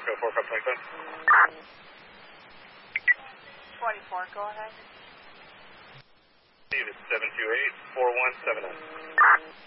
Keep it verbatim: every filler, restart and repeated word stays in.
Echo four five twenty-seven. twenty-four, go ahead. Steve, it's seven two eight, four one seven nine.